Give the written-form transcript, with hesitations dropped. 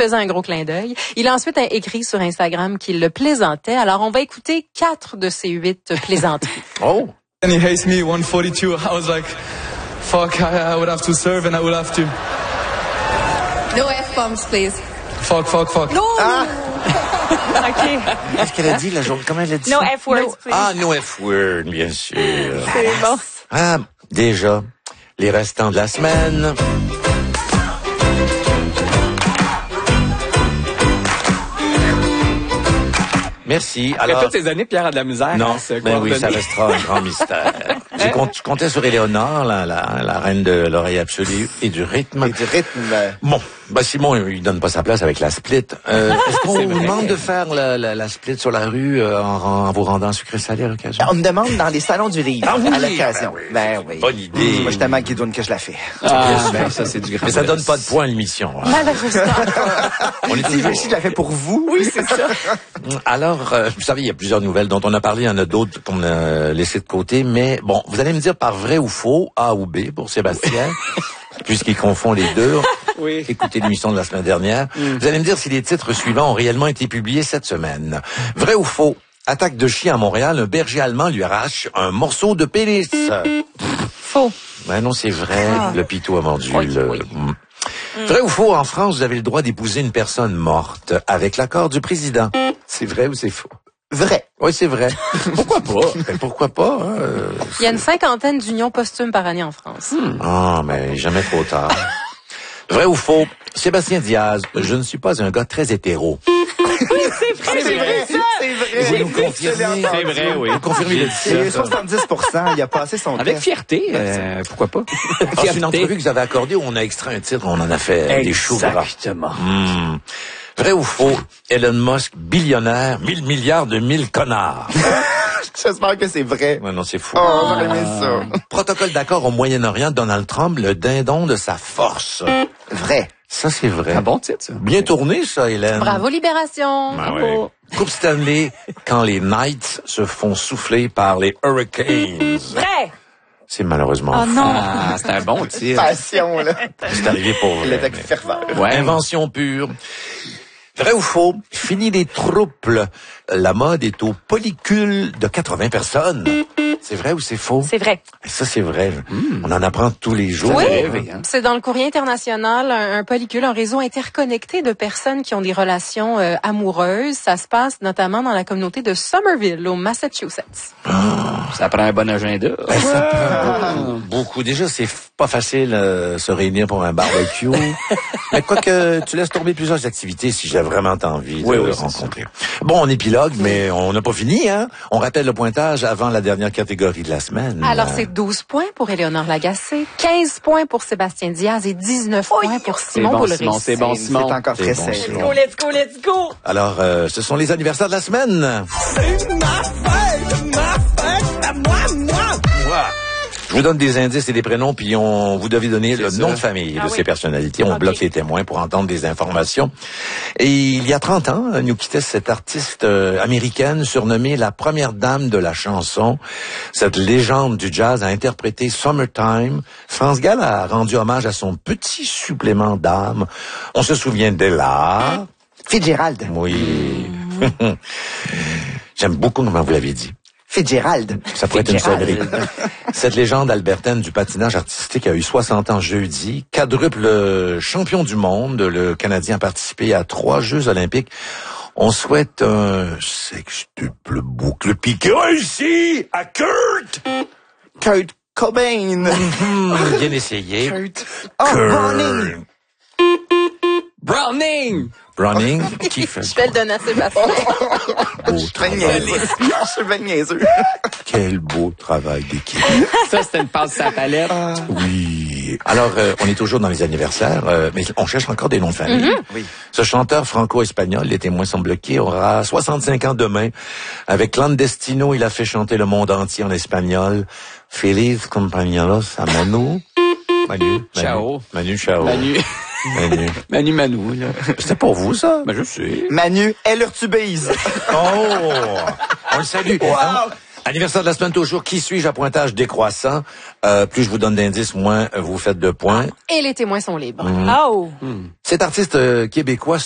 faisait un gros clin d'œil. Il a ensuite écrit sur Instagram qu'il le plaisantait. Alors, on va écouter 4 de ces 8 plaisanteries. Oh! And he hates me, 142. I was like, fuck, I would have to serve and I would have to... No F-bombs, please. Fuck. No! Ah! OK. Qu'est-ce qu'elle a dit, la journée? Comment elle a dit No ça? F-words, please. Ah, no F-word, bien sûr. C'est bon. Ah, déjà, les restants de la semaine. Merci. Après Alors, toutes ces années, Pierre a de la misère non, à se ben oui, ça coordonner. restera un grand mystère. Je comptais sur Éléonore, la reine de l'oreille absolue et du rythme. Et du rythme. Bon, ben Simon, il donne pas sa place avec la split. Est-ce qu'on C'est vous vrai. demande de faire la split sur la rue en vous rendant sucré salé à l'occasion? On me demande dans les salons du livre, Ah oui, à l'occasion. ben oui. Bonne idée. Moi, je suis tellement guidoune que je la fais. Ah, ben ça, c'est du grand. Mais ça donne pas de points à l'émission. Hein. Malheureusement. On est Si toujours... je la fais pour vous. Oui, c'est ça. Alors, vous savez, il y a plusieurs nouvelles dont on a parlé, il y en a d'autres qu'on a laissées de côté, mais bon, vous allez me dire par vrai ou faux, A ou B pour Sébastien, puisqu'il confond les deux. Oui. Écoutez l'émission de la semaine dernière. Vous allez me dire si les titres suivants ont réellement été publiés cette semaine. Vrai ou faux? Attaque de chien à Montréal, un berger allemand lui arrache un morceau de pénis. Faux. Ben non, c'est vrai. Le pitou a mordu le... Vrai ou faux? En France, vous avez le droit d'épouser une personne morte avec l'accord du président. C'est vrai ou c'est faux? Vrai. Oui, c'est vrai. Pourquoi pas? Ben, pourquoi pas? Hein? Il y a une 50aine d'unions posthumes par année en France. Ah, mais jamais trop tard. Vrai ou faux? Sébastien Diaz, je ne suis pas un gars très hétéro. C'est vrai. Vous nous confirmez? C'est vrai, oui. Vous confirmez le C'est titre? 70%. Il a passé son Avec test. fierté, pourquoi pas? Ah, c'est une entrevue que vous avez accordée où on a extrait un titre, on en a fait des choux gras. Exactement. Vrai ou faux? Elon Musk, billionnaire, 1000 milliards de 1000 connards. J'espère que c'est vrai. Ouais, non, c'est faux. Oh, j'aurais aimé ça. Protocole d'accord au Moyen-Orient, Donald Trump, le dindon de sa force. Vrai. Ça, c'est vrai. Un bon titre, ça. Bien tourné, ça, Hélène. Bravo, Libération. Ah Bravo. ouais. Coupe Stanley, quand les Knights se font souffler par les Hurricanes. Vrai. C'est malheureusement Oh faux. non. Ah, c'est un bon titre. Passion, là. C'est arrivé pour vrai. L'attaque mais- ferveur. Ouais. Invention pure. Vrai ou faux? Fini les troubles. La mode est aux polycules de 80 personnes. C'est vrai ou c'est faux? C'est vrai. Ça, c'est vrai. On en apprend tous les jours. Oui, rêvé, hein. c'est dans le Courrier international, un polycule, un réseau interconnecté de personnes qui ont des relations amoureuses. Ça se passe notamment dans la communauté de Somerville, au Massachusetts. Ça prend un bon agenda. Ben, ça prend beaucoup. Déjà, c'est pas facile se réunir pour un barbecue. Mais quoique, tu laisses tomber plusieurs activités si j'ai vraiment envie de le rencontrer. Bon, on épilogue, mais on n'a pas fini, hein? On rappelle le pointage avant la dernière catégorie de la semaine. Alors, c'est 12 points pour Éléonore Lagacé, 15 points pour Sébastien Diaz et 19 points pour Simon bon, Boulris. Simon, c'est bon, C'est Simon. encore C'est très bon, serré. Simon. Let's go! Alors, ce sont les anniversaires de la semaine. Je vous donne des indices et des prénoms, puis vous devez donner le nom de famille de ces personnalités. On bloque les témoins pour entendre des informations. Et il y a 30 ans, nous quittait cette artiste américaine surnommée la première dame de la chanson. Cette légende du jazz a interprété Summertime. France Gall a rendu hommage à son petit supplément d'âme. On se souvient d'Ella. Fitzgerald. Oui. J'aime beaucoup comment vous l'avez dit. Fitzgerald. Ça pourrait être une sonnerie. Cette légende albertaine du patinage artistique a eu 60 ans jeudi. Quadruple champion du monde, le Canadien a participé à 3 Jeux olympiques. On souhaite un sextuple boucle piqué réussi à Kurt! Kurt Cobain. Bien essayé. Kurt. Oh, Bonnie. Browning! Browning, qui fait Je vais le donner à Sébastien. beau Je suis bien travail. niaiseux. Je suis bien niaiseux. Quel beau travail d'équipe. Ça, c'était une passe à la palette. Oui. Alors, on est toujours dans les anniversaires, mais on cherche encore des noms de famille. Oui. Ce chanteur franco-espagnol, les témoins sont bloqués, aura 65 ans demain. Avec Clandestino, il a fait chanter le monde entier en espagnol. Feliz compañeros a Manu. Manu. Ciao. Manu, ciao. Manu. Manu. là. C'était pour vous, ça? Ben, je sais. Manu Elurtubise. Oh! On le salue. Hein? Anniversaire de la semaine toujours. Qui suis-je à pointage décroissant? Plus je vous donne d'indices, moins vous faites de points. Et les témoins sont libres. Cet artiste québécois